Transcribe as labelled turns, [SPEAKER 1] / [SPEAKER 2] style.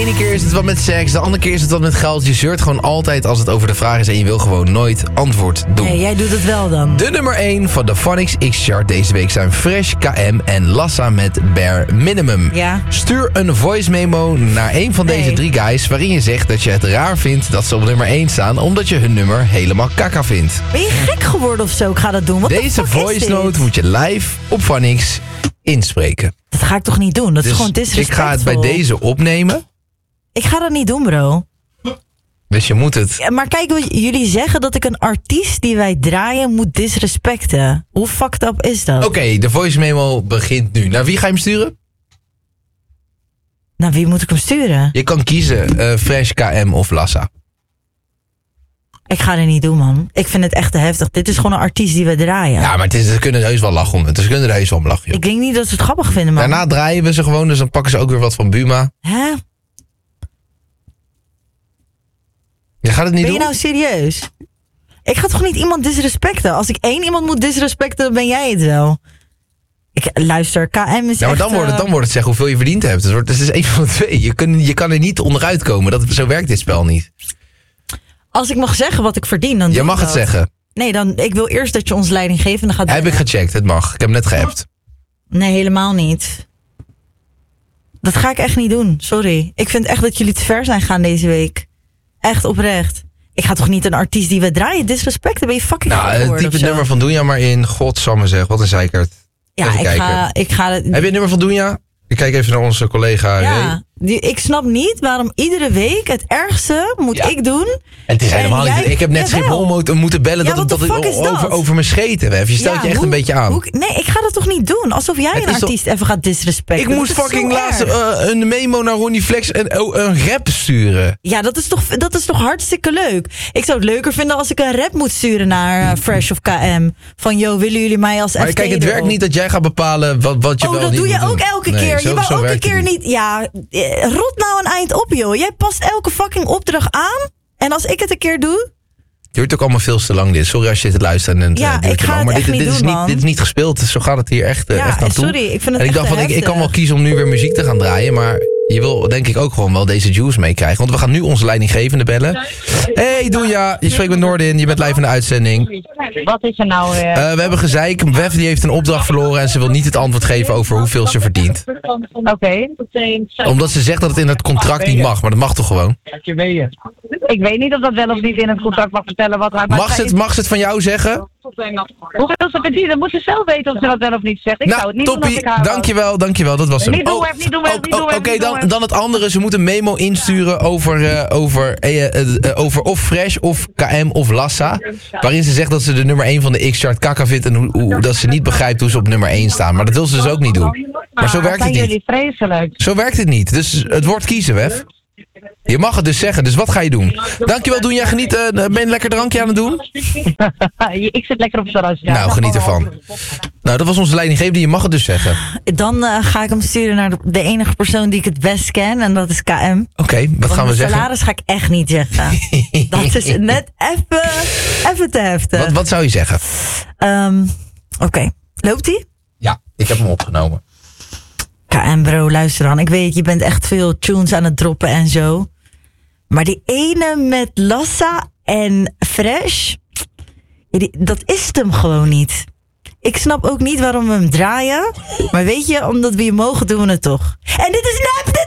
[SPEAKER 1] ene keer is het wat met seks, de andere keer is het wat met geld. Je zeurt gewoon altijd als het over de vraag is en je wil gewoon nooit antwoord doen.
[SPEAKER 2] Nee, jij doet het wel dan.
[SPEAKER 1] De nummer 1 van de Phonics X-chart deze week zijn Fresh, KM en Lassa met Bare Minimum.
[SPEAKER 2] Ja.
[SPEAKER 1] Stuur een voice memo naar een van deze 3 guys waarin je zegt dat je het raar vindt dat ze op nummer 1 staan omdat je hun nummer helemaal kaka vindt.
[SPEAKER 2] Ben je gek geworden of zo? Ik ga dat doen. Wat
[SPEAKER 1] Deze voice note moet je live op Phonics inspreken.
[SPEAKER 2] Dat ga ik toch niet doen? Dat is gewoon disrespectvol.
[SPEAKER 1] Ik ga het bij deze opnemen.
[SPEAKER 2] Ik ga dat niet doen, bro.
[SPEAKER 1] Dus je moet het...
[SPEAKER 2] Ja, maar kijk, jullie zeggen dat ik een artiest die wij draaien moet disrespecten. Hoe fucked up is dat?
[SPEAKER 1] Oké, de voice memo begint nu. Naar wie ga je hem sturen?
[SPEAKER 2] Nou, wie moet ik hem sturen?
[SPEAKER 1] Je kan kiezen Fresh, KM of Lassa.
[SPEAKER 2] Ik ga het niet doen, man. Ik vind het echt te heftig. Dit is gewoon een artiest die we draaien.
[SPEAKER 1] Ja, maar ze kunnen er heus wel lachen om het. Ze kunnen er heus wel om lachen, joh.
[SPEAKER 2] Ik denk niet dat ze het grappig vinden, man.
[SPEAKER 1] Daarna draaien we ze gewoon, dus dan pakken ze ook weer wat van Buma.
[SPEAKER 2] Hè?
[SPEAKER 1] Je gaat het niet
[SPEAKER 2] Ben
[SPEAKER 1] doen?
[SPEAKER 2] je nou serieus? Ik ga toch niet iemand disrespecten? Als ik één iemand moet disrespecten, dan ben jij het wel. Luister, KM is
[SPEAKER 1] Ja, maar
[SPEAKER 2] echt,
[SPEAKER 1] dan wordt het zeggen hoeveel je verdiend hebt. Het is één van de 2. Je kan er niet onderuit komen. Zo werkt dit spel niet.
[SPEAKER 2] Als ik mag zeggen wat ik verdien, dan
[SPEAKER 1] Je
[SPEAKER 2] doe
[SPEAKER 1] mag
[SPEAKER 2] ik
[SPEAKER 1] het
[SPEAKER 2] dat.
[SPEAKER 1] zeggen.
[SPEAKER 2] Nee, ik wil eerst dat je ons leidinggevende gaat
[SPEAKER 1] Heb ik gecheckt, het mag. Ik heb hem net geappt.
[SPEAKER 2] Nee, helemaal niet. Dat ga ik echt niet doen, sorry. Ik vind echt dat jullie te ver zijn gaan deze week. Echt oprecht. Ik ga toch niet een artiest die we draaien disrespecten? Ben je fucking gek geworden
[SPEAKER 1] typ
[SPEAKER 2] of
[SPEAKER 1] het
[SPEAKER 2] zo?
[SPEAKER 1] nummer van Doenja maar in. Godsamme zeg, wat een zeikert.
[SPEAKER 2] Ja,
[SPEAKER 1] Even kijken.
[SPEAKER 2] ik ga het...
[SPEAKER 1] Heb je het nummer van Doenja? Ik kijk even naar onze collega.
[SPEAKER 2] Ja, ik snap niet waarom iedere week het ergste moet ik doen.
[SPEAKER 1] Het is helemaal niet. Ik heb net Schiphol moeten bellen over mijn scheten. Je stelt je echt een beetje aan.
[SPEAKER 2] Nee, ik ga dat toch niet doen? Alsof jij een artiest even gaat disrespecten.
[SPEAKER 1] Ik moest fucking laatst een memo naar Ronnie Flex en een rap sturen.
[SPEAKER 2] Ja, dat is toch hartstikke leuk. Ik zou het leuker vinden als ik een rap moet sturen naar Fresh of KM. Van, willen jullie mij als FT
[SPEAKER 1] Maar kijk, het werkt niet dat jij gaat bepalen wat je wel niet moet doen.
[SPEAKER 2] Oh, dat doe je ook elke keer. Je wou ook een keer niet... Ja, rot nou een eind op, joh. Jij past elke fucking opdracht aan. En als ik het een keer doe...
[SPEAKER 1] Het duurt ook allemaal veel te lang dit. Sorry als je het luistert.
[SPEAKER 2] Ik ga het echt niet doen, man.
[SPEAKER 1] Dit is niet gespeeld. Zo gaat het hier echt naartoe.
[SPEAKER 2] Sorry, ik vind het
[SPEAKER 1] en ik dacht ik kan wel kiezen om nu weer muziek te gaan draaien. Maar je wil denk ik ook gewoon wel deze juice meekrijgen. Want we gaan nu onze leidinggevende bellen. Hey Doenja, je spreekt met Noordin. Je bent live in de uitzending.
[SPEAKER 3] Wat is er nou weer?
[SPEAKER 1] We hebben gezeik. Wef die heeft een opdracht verloren en ze wil niet het antwoord geven over hoeveel ze verdient.
[SPEAKER 3] Oké.
[SPEAKER 1] Omdat ze zegt dat het in het contract niet mag. Maar dat mag toch gewoon?
[SPEAKER 3] Ik weet niet of dat wel of niet in het contract mag vertellen wat hij
[SPEAKER 1] Mag ze het van jou zeggen?
[SPEAKER 3] Hoeveel ze verdient, dan moet ze zelf weten of ze dat wel of niet zegt. Ik zou het niet doen als ik haar
[SPEAKER 1] dankjewel, dat was hem.
[SPEAKER 3] Niet doen.
[SPEAKER 1] Oké, dan het andere. Ze moeten een memo insturen over of Fresh of KM of Lassa. Waarin ze zegt dat ze de nummer 1 van de X-chart kaka vindt en dat ze niet begrijpt hoe ze op nummer 1 staan. Maar dat wil ze dus ook niet doen. Maar zo werkt het niet.
[SPEAKER 3] Jullie vreselijk.
[SPEAKER 1] Zo werkt het niet. Dus het wordt kiezen, Wef. Je mag het dus zeggen, dus wat ga je doen? Dankjewel, Doenja. Geniet. Ben je een lekker drankje aan het doen?
[SPEAKER 3] Ik zit lekker op het terras. Ja.
[SPEAKER 1] Nou, geniet ervan. Nou, dat was onze leidinggevende. Je mag het dus zeggen.
[SPEAKER 2] Dan ga ik hem sturen naar de enige persoon die ik het best ken. En dat is KM.
[SPEAKER 1] Oké, wat gaan we zeggen?
[SPEAKER 2] Salaris ga ik echt niet zeggen. Dat is net even te heftig.
[SPEAKER 1] Wat zou je zeggen?
[SPEAKER 2] Oké. Loopt ie?
[SPEAKER 1] Ja, ik heb hem opgenomen.
[SPEAKER 2] KM bro, luister dan. Ik weet, je bent echt veel tunes aan het droppen en zo. Maar die ene met Lassa en Fresh, dat is het hem gewoon niet. Ik snap ook niet waarom we hem draaien. Maar weet je, omdat we je mogen, doen we het toch. En dit is nep!